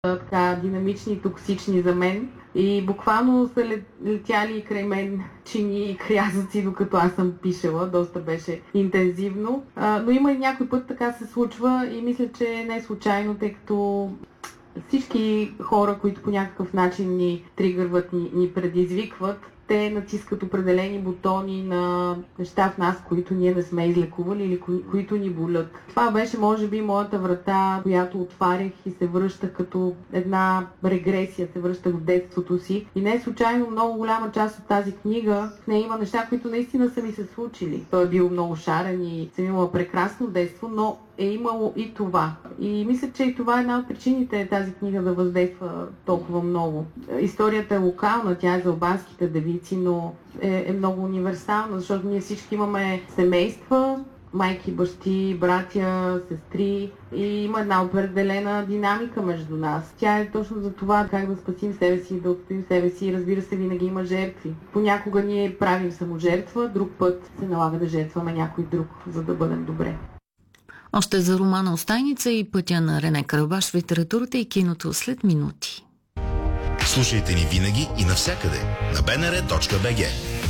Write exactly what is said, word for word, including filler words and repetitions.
така динамични и токсични за мен. И буквално са летяли край мен чини и крязъци, докато аз съм пишела. Доста беше интензивно. А, но има и някой път така се случва и мисля, че не е случайно, тъй като всички хора, които по някакъв начин ни тригърват, ни, ни предизвикват, те натискат определени бутони на неща в нас, които ние не сме излекували или кои, които ни болят. Това беше, може би, моята врата, която отварях и се връща като една регресия, се връща в детството си. И не е случайно много голяма част от тази книга, в нея има неща, които наистина са ми се случили. Той е бил много шарен и съм имала прекрасно детство, но е имало и това. И мисля, че и това е една от причините тази книга да въздейства толкова много. Историята е локална, тя е за албанските девици, но е, е много универсална, защото ние всички имаме семейства, майки, бащи, братя, сестри и има една определена динамика между нас. Тя е точно за това как да спасим себе си, да отстоим себе си и разбира се, винаги има жертви. Понякога ние правим саможертва, друг път се налага да жертваме някой друг, за да бъдем добре. Още за романа "Остайница" и пътя на Рене Карабаш в литературата и киното след минути. Слушайте ни винаги и навсякъде на би ен ар точка би джи.